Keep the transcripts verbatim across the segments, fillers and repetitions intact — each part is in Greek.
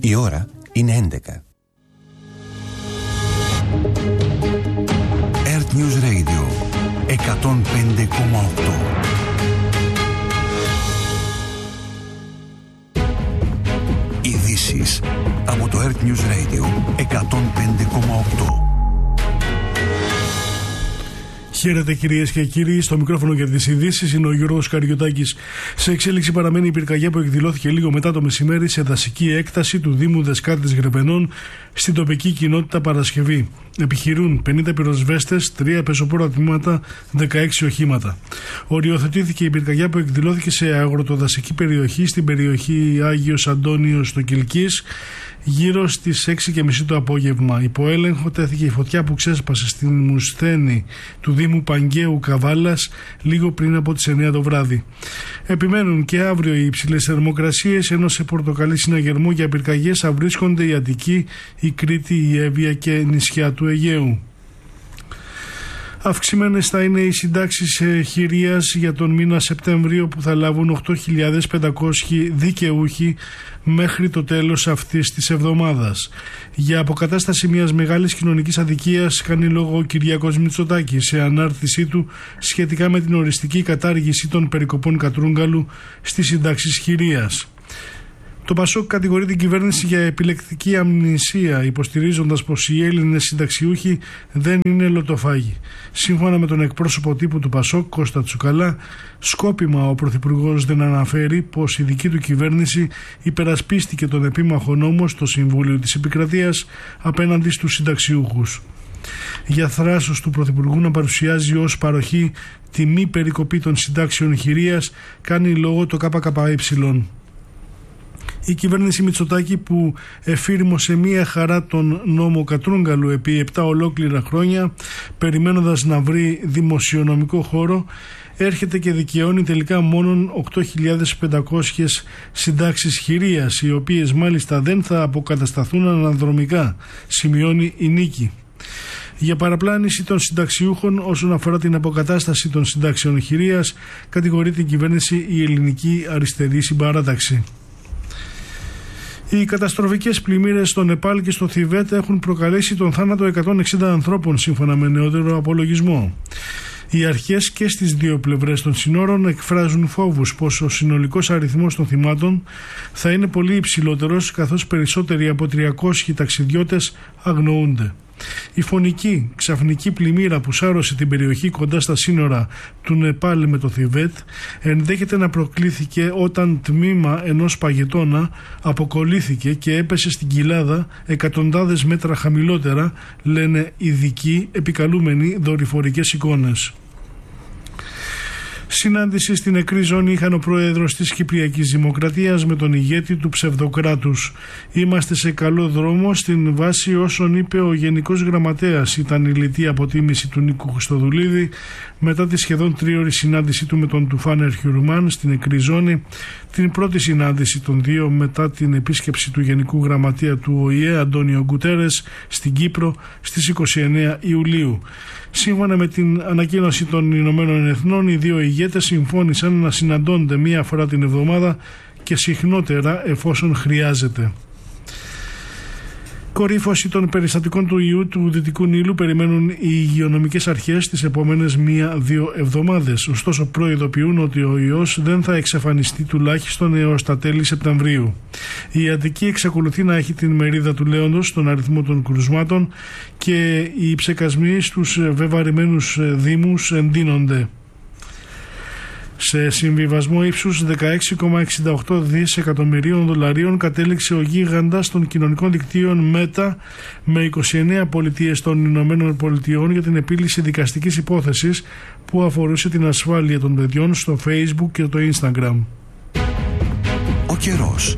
Η ώρα είναι έντεκα. Earth News Radio εκατόν πέντε κόμμα οκτώ. Ειδήσεις από το Earth News Radio εκατόν πέντε κόμμα οκτώ. Χαίρετε κυρίες και κύριοι, στο μικρόφωνο για τις ειδήσεις είναι ο Γιώργος Καριωτάκης. Σε εξέλιξη παραμένει η πυρκαγιά που εκδηλώθηκε λίγο μετά το μεσημέρι σε δασική έκταση του Δήμου Δεσκάλτης Γρεβενών στην τοπική κοινότητα Παρασκευή. Επιχειρούν πενήντα πυροσβέστες, τρία πεζοπόρα τμήματα, δεκαέξι οχήματα. Οριοθετήθηκε η πυρκαγιά που εκδηλώθηκε σε αγροτοδασική περιοχή στην περιοχή Άγιος Αντώνιος στο Κιλκής γύρω στις έξι και μισή το απόγευμα. Υπό έλεγχο τέθηκε η φωτιά που ξέσπασε στην Μουσθένη του Δήμου Παγκαίου Καβάλας λίγο πριν από τις εννιά το βράδυ. Επιμένουν και αύριο οι υψηλές θερμοκρασίες, ενώ σε πορτοκαλί συναγερμό για πυρκαγιές θα βρίσκονται η Αττική, η Κρήτη, η Εύβοια και νησιά του Αιγαίου. Αυξημένες θα είναι οι συντάξεις χειρίας για τον μήνα Σεπτέμβριο, που θα λάβουν οκτώ χιλιάδες πεντακόσιοι δικαιούχοι μέχρι το τέλος αυτής της εβδομάδας. Για αποκατάσταση μιας μεγάλης κοινωνικής αδικίας κάνει λόγο ο Κυριάκος Μητσοτάκης σε ανάρτησή του σχετικά με την οριστική κατάργηση των περικοπών Κατρούγκαλου στις συντάξεις χειρίας. Το Πασόκ κατηγορεί την κυβέρνηση για επιλεκτική αμνησία, υποστηρίζοντας πως οι Έλληνες συνταξιούχοι δεν είναι λοτοφάγοι. Σύμφωνα με τον εκπρόσωπο τύπου του Πασόκ, Κώστα Τσουκαλά, σκόπιμα ο Πρωθυπουργός δεν αναφέρει πως η δική του κυβέρνηση υπερασπίστηκε τον επίμαχο νόμο στο Συμβούλιο της Επικρατείας απέναντι στους συνταξιούχους. Για θράσος του Πρωθυπουργού να παρουσιάζει ως παροχή τη μη περικοπή των συντάξεων χειρίας κάνει λόγο το ΚΚΕ. Η κυβέρνηση Μητσοτάκη, που εφήρμοσε μία χαρά τον νόμο Κατρούγκαλου επί επτά ολόκληρα χρόνια, περιμένοντας να βρει δημοσιονομικό χώρο, έρχεται και δικαιώνει τελικά μόνον οκτώ χιλιάδες πεντακόσιες συντάξεις χειρίας, οι οποίες μάλιστα δεν θα αποκατασταθούν αναδρομικά, σημειώνει η Νίκη. Για παραπλάνηση των συνταξιούχων όσον αφορά την αποκατάσταση των συντάξεων χειρίας, κατηγορεί την κυβέρνηση η Ελληνική Αριστερή Συμπαράταξη. Οι καταστροφικές πλημμύρες στο Νεπάλ και στο Θιβέτ έχουν προκαλέσει τον θάνατο εκατόν εξήντα ανθρώπων, σύμφωνα με νεότερο απολογισμό. Οι αρχές και στις δύο πλευρές των συνόρων εκφράζουν φόβους πως ο συνολικός αριθμός των θυμάτων θα είναι πολύ υψηλότερος, καθώς περισσότεροι από τριακόσιοι ταξιδιώτες αγνοούνται. Η φωνική ξαφνική πλημμύρα που σάρωσε την περιοχή κοντά στα σύνορα του Νεπάλ με το Θιβέτ ενδέχεται να προκλήθηκε όταν τμήμα ενός παγετώνα αποκολλήθηκε και έπεσε στην κοιλάδα εκατοντάδες μέτρα χαμηλότερα, λένε ειδικοί επικαλούμενοι δορυφορικές εικόνες. Συνάντηση στην νεκρή ζώνη είχαν ο πρόεδρος της Κυπριακής Δημοκρατίας με τον ηγέτη του ψευδοκράτους. Είμαστε σε καλό δρόμο στην βάση όσων είπε ο Γενικός Γραμματέας, ήταν η λιτή αποτίμηση του Νίκου Χριστοδουλίδη μετά τη σχεδόν τρίωρη συνάντησή του με τον Τουφάνερ Χιουρμάν στην νεκρή ζώνη, την πρώτη συνάντηση των δύο μετά την επίσκεψη του Γενικού Γραμματέα του ΟΗΕ Αντώνιο Γκουτέρες στην Κύπρο στις είκοσι εννέα Ιουλίου. Σύμφωνα με την ανακοίνωση των Ηνωμένων Εθνών, οι δύο ηγέτες συμφώνησαν να συναντώνται μία φορά την εβδομάδα και συχνότερα εφόσον χρειάζεται. Κορύφωση των περιστατικών του ιού του Δυτικού Νείλου περιμένουν οι υγειονομικές αρχές τις επόμενες μία-δύο εβδομάδες. Ωστόσο, προειδοποιούν ότι ο ιός δεν θα εξαφανιστεί τουλάχιστον έως τα τέλη Σεπτεμβρίου. Η Αττική εξακολουθεί να έχει την μερίδα του λέοντος στον αριθμό των κρουσμάτων και οι ψεκασμοί στους βεβαρημένους δήμους εντείνονται. Σε συμβιβασμό ύψους δεκαέξι κόμμα εξήντα οκτώ δισεκατομμυρίων δολαρίων κατέληξε ο γίγαντας των κοινωνικών δικτύων Meta με είκοσι εννέα πολιτείες των Ηνωμένων Πολιτειών για την επίλυση δικαστικής υπόθεσης που αφορούσε την ασφάλεια των παιδιών στο Facebook και το Instagram. Ο καιρός.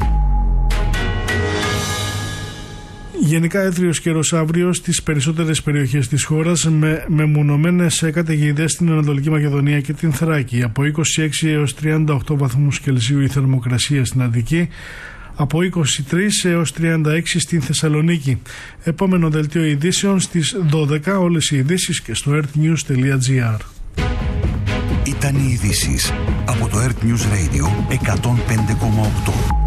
Γενικά έθριος καιρός αύριο στις περισσότερες περιοχές της χώρας, με μεμονωμένες καταιγίδες στην Ανατολική Μακεδονία και την Θράκη. Από είκοσι έξι έως τριάντα οκτώ βαθμούς Κελσίου η θερμοκρασία στην Αττική, από είκοσι τρεις έως τριάντα έξι στην Θεσσαλονίκη. Επόμενο δελτίο ειδήσεων στις δώδεκα, όλες οι ειδήσεις και στο earthnews τελεία gr. Ήταν οι ειδήσεις από το Earth News Radio εκατόν πέντε κόμμα οκτώ.